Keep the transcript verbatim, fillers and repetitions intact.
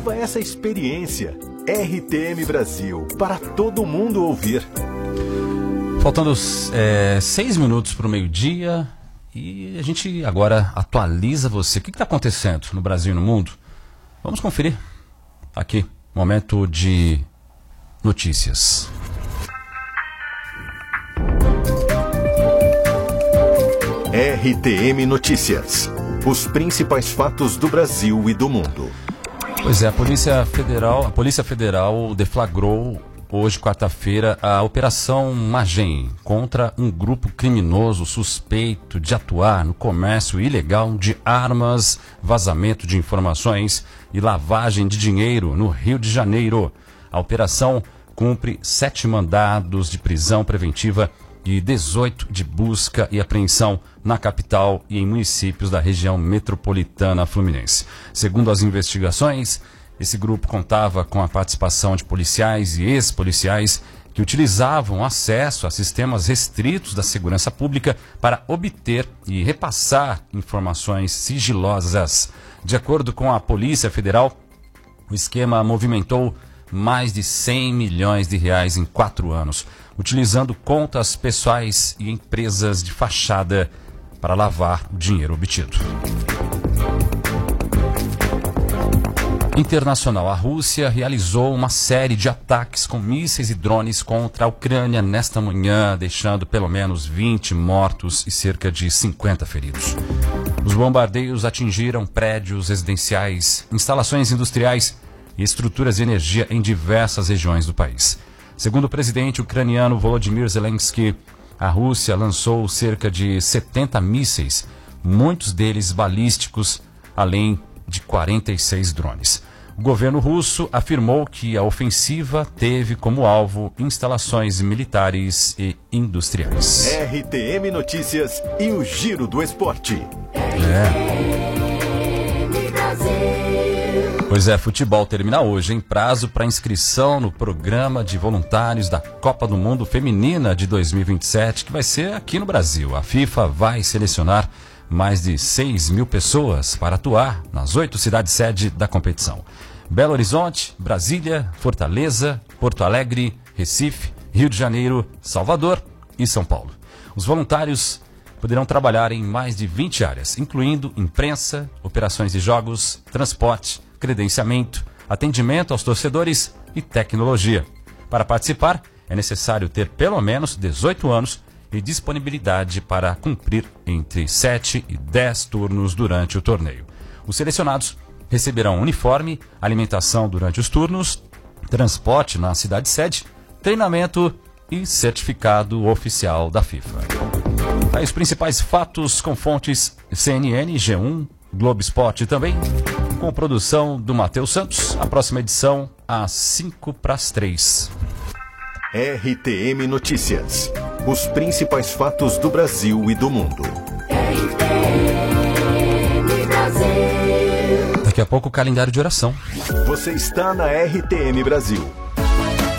Viva essa experiência. R T M Brasil, para todo mundo ouvir. Faltando é, seis minutos para o meio-dia e a gente agora atualiza você. O que está acontecendo no Brasil e no mundo? Vamos conferir aqui, momento de notícias. R T M Notícias. Os principais fatos do Brasil e do mundo. Pois é, a Polícia Federal, a Polícia Federal deflagrou hoje, quarta-feira, a Operação Magem contra um grupo criminoso suspeito de atuar no comércio ilegal de armas, vazamento de informações e lavagem de dinheiro no Rio de Janeiro. A operação cumpre sete mandados de prisão preventiva e dezoito de busca e apreensão na capital e em municípios da região metropolitana fluminense. Segundo as investigações, esse grupo contava com a participação de policiais e ex-policiais que utilizavam acesso a sistemas restritos da segurança pública para obter e repassar informações sigilosas. De acordo com a Polícia Federal, o esquema movimentou mais de cem milhões de reais em quatro anos, utilizando contas pessoais e empresas de fachada para lavar o dinheiro obtido. Internacional, a Rússia realizou uma série de ataques com mísseis e drones contra a Ucrânia nesta manhã, deixando pelo menos vinte mortos e cerca de cinquenta feridos. Os bombardeios atingiram prédios residenciais, instalações industriais e estruturas de energia em diversas regiões do país. Segundo o presidente ucraniano Volodymyr Zelensky, a Rússia lançou cerca de setenta mísseis, muitos deles balísticos, além de quarenta e seis drones. O governo russo afirmou que a ofensiva teve como alvo instalações militares e industriais. R T M Notícias e o Giro do Esporte. É. Pois é, futebol termina hoje, em prazo para inscrição no programa de voluntários da Copa do Mundo Feminina de dois mil e vinte e sete, que vai ser aqui no Brasil. A FIFA vai selecionar mais de seis mil pessoas para atuar nas oito cidades-sede da competição: Belo Horizonte, Brasília, Fortaleza, Porto Alegre, Recife, Rio de Janeiro, Salvador e São Paulo. Os voluntários poderão trabalhar em mais de vinte áreas, incluindo imprensa, operações de jogos, transporte, credenciamento, atendimento aos torcedores e tecnologia. Para participar, é necessário ter pelo menos dezoito anos e disponibilidade para cumprir entre sete e dez turnos durante o torneio. Os selecionados receberão uniforme, alimentação durante os turnos, transporte na cidade-sede, treinamento e certificado oficial da FIFA. Aí os principais fatos com fontes C N N, G um, Globo Esporte também, com produção do Matheus Santos. A próxima edição às cinco para as três. R T M Notícias. Os principais fatos do Brasil e do mundo. R T M Brasil. Daqui a pouco o calendário de oração. Você está na R T M Brasil.